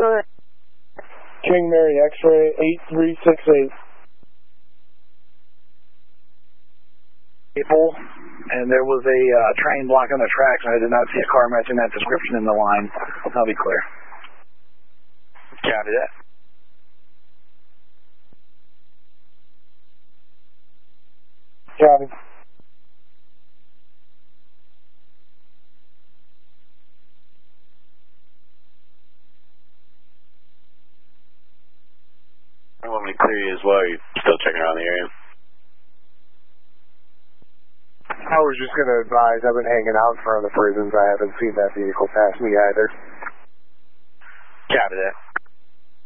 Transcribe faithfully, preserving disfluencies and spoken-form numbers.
King Mary X-ray eight three six eight. People, and there was a uh, train blocking the tracks, and I did not see a car matching that description in the line. I'll be clear. Copy that. Copy. I want me to clear you as well. You're still checking around the area. I was just going to advise, I've been hanging out in front of the prisons. I haven't seen that vehicle pass me either. Copy that.